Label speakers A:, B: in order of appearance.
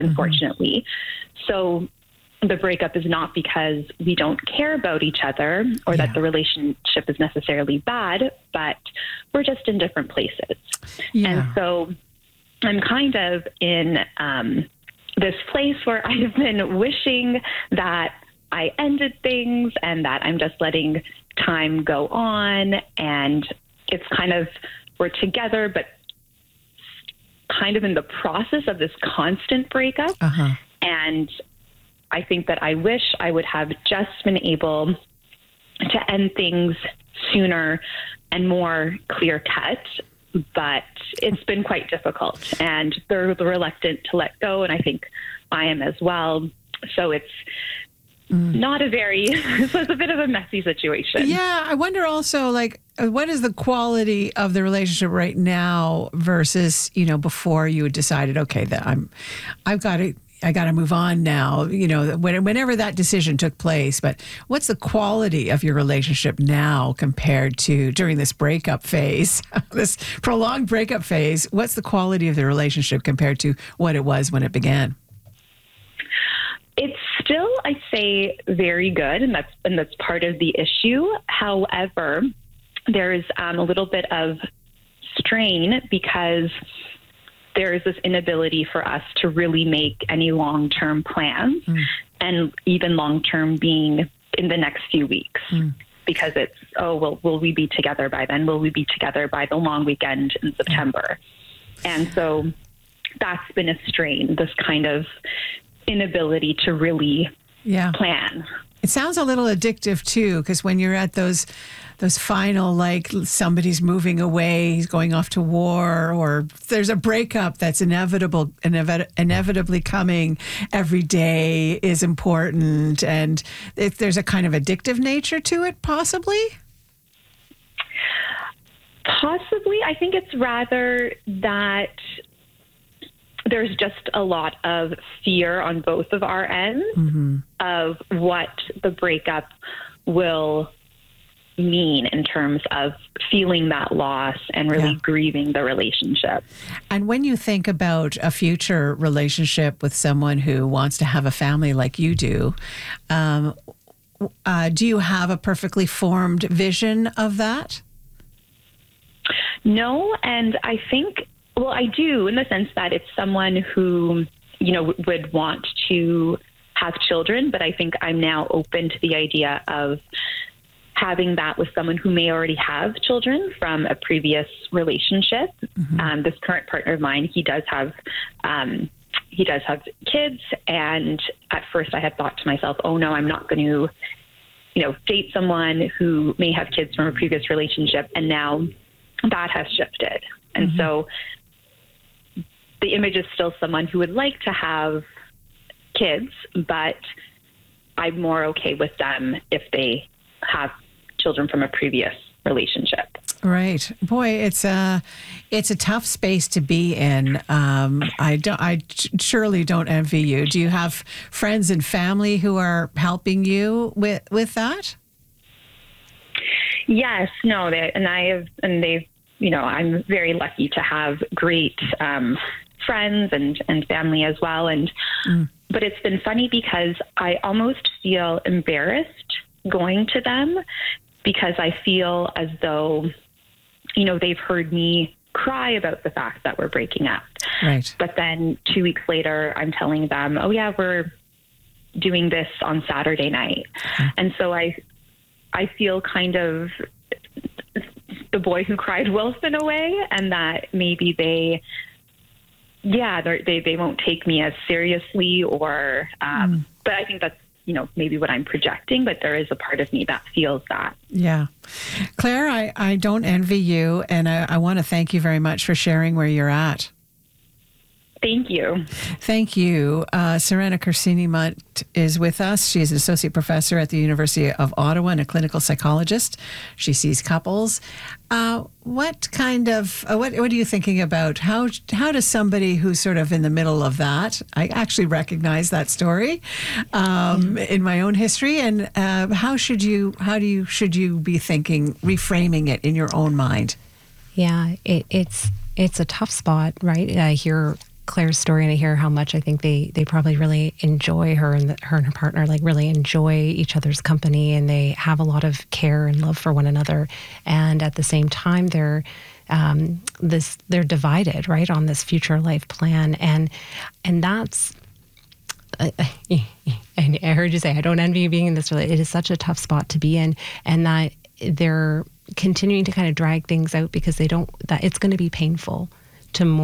A: unfortunately. So the breakup is not because we don't care about each other or that the relationship is necessarily bad, but we're just in different places. And so I'm kind of in this place where I've been wishing that I ended things and that I'm just letting time go on. And it's kind of, we're together, but kind of in the process of this constant breakup. And I think that I wish I would have just been able to end things sooner and more clear cut, but it's been quite difficult and they're reluctant to let go. And I think I am as well. So it's not a very, so it's a bit of a messy situation.
B: Yeah. I wonder also, like, what is the quality of the relationship right now versus, before you had decided, okay, that I got to move on now, whenever that decision took place. But what's the quality of your relationship now compared to during this breakup phase, this prolonged breakup phase? What's the quality of the relationship compared to what it was when it began?
A: It's still, I'd say, very good, and that's part of the issue. However, there's a little bit of strain because there is this inability for us to really make any long-term plans, and even long-term being in the next few weeks, because it's, will we be together by then? Will we be together by the long weekend in September? And so that's been a strain, this kind of inability to really plan.
B: It sounds a little addictive too, because when you're at those final, like somebody's moving away, he's going off to war, or there's a breakup that's inevitably coming, every day is important, and if there's a kind of addictive nature to it, possibly.
A: I think it's rather that there's just a lot of fear on both of our ends of what the breakup will mean in terms of feeling that loss and really grieving the relationship.
B: And when you think about a future relationship with someone who wants to have a family like you do you have a perfectly formed vision of that?
A: No, and I think, well, I do, in the sense that it's someone who, would want to have children, but I think I'm now open to the idea of having that with someone who may already have children from a previous relationship. This current partner of mine, he does have kids, and at first I had thought to myself, oh no, I'm not going to, date someone who may have kids from a previous relationship, and now that has shifted. And so the image is still someone who would like to have kids, but I'm more okay with them if they have children from a previous relationship.
B: Right. Boy, it's a tough space to be in. I surely don't envy you. Do you have friends and family who are helping you with that?
A: Yes. No. They've. I'm very lucky to have great friends and family as well. But it's been funny because I almost feel embarrassed going to them, because I feel as though, they've heard me cry about the fact that we're breaking up.
B: Right.
A: But then 2 weeks later, I'm telling them, oh yeah, we're doing this on Saturday night. And so I feel kind of the boy who cried wolf in a way, and that maybe they won't take me as seriously, or, but I think that's, maybe what I'm projecting, but there is a part of me that feels that.
B: Yeah. Claire, I don't envy you, and I want to thank you very much for sharing where you're at.
A: Thank you.
B: Thank you. Serena Corsini-Munt is with us. She is an associate professor at the University of Ottawa and a clinical psychologist. She sees couples. What are you thinking about? How does somebody who's sort of in the middle of that, I actually recognize that story in my own history, and how should you be thinking, reframing it in your own mind?
C: Yeah, it's a tough spot, right? I hear Claire's story and I hear how much I think they probably really enjoy her and her partner, like really enjoy each other's company, and they have a lot of care and love for one another. And at the same time, they're divided, right, on this future life plan. And that's, and I heard you say, I don't envy you being in this relationship. It is such a tough spot to be in, and that they're continuing to kind of drag things out because that it's going to be painful to